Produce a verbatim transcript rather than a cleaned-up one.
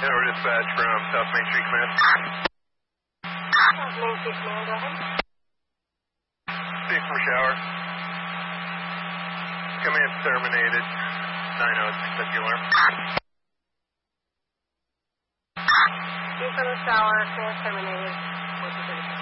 Tower dispatch from South Main Street Command. South Main Street Command, go ahead. Safe from shower. Command terminated. nine oh, set the alarm. Safe from the shower, command terminated.